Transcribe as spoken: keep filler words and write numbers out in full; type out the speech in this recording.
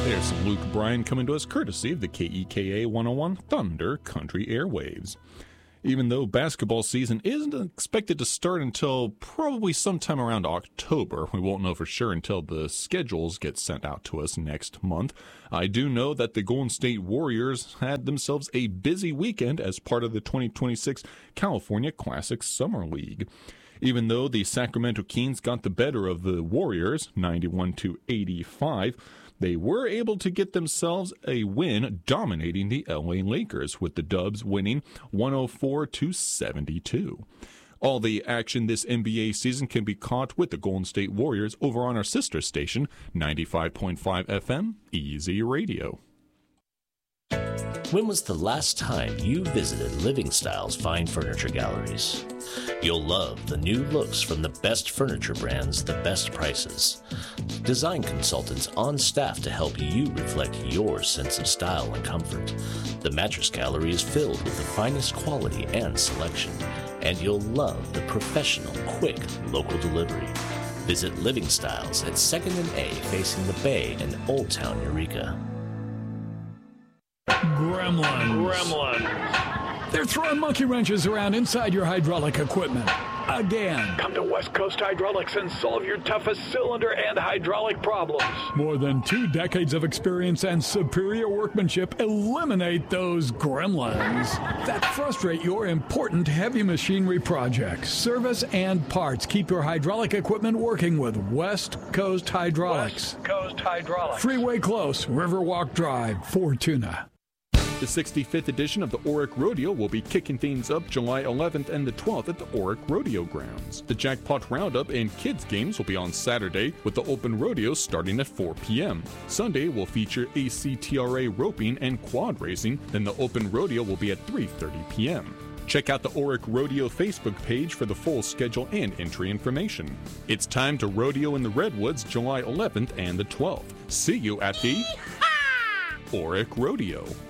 There's some Luke Bryan coming to us courtesy of the K E K A one oh one Thunder Country Airwaves. Even though basketball season isn't expected to start until probably sometime around October, we won't know for sure until the schedules get sent out to us next month. I do know that the Golden State Warriors had themselves a busy weekend as part of the twenty twenty-six California Classic Summer League. Even though the Sacramento Kings got the better of the Warriors, ninety-one to eighty-five, they were able to get themselves a win dominating the L A Lakers, with the Dubs winning one oh four to seventy-two. All the action this N B A season can be caught with the Golden State Warriors over on our sister station, ninety-five point five F M, Easy Radio. When was the last time you visited Living Styles Fine Furniture Galleries? You'll love the new looks from the best furniture brands, the best prices. Design consultants on staff to help you reflect your sense of style and comfort. The Mattress Gallery is filled with the finest quality and selection, and you'll love the professional, quick, local delivery. Visit Living Styles at second and A facing the Bay in Old Town Eureka. Gremlins. Gremlins. They're throwing monkey wrenches around inside your hydraulic equipment. Again. Come to West Coast Hydraulics and solve your toughest cylinder and hydraulic problems. More than two decades of experience and superior workmanship eliminate those gremlins that frustrate your important heavy machinery projects. Service and parts keep your hydraulic equipment working with West Coast Hydraulics. West Coast Hydraulics. Freeway Close, Riverwalk Drive, Fortuna. The sixty-fifth edition of the Oric Rodeo will be kicking things up July eleventh and the twelfth at the Oric Rodeo Grounds. The Jackpot Roundup and kids games will be on Saturday, with the open rodeo starting at four p.m. Sunday will feature A C T R A roping and quad racing, then the open rodeo will be at three thirty p.m. Check out the Oric Rodeo Facebook page for the full schedule and entry information. It's time to rodeo in the Redwoods July eleventh and the twelfth. See you at the Oric Rodeo.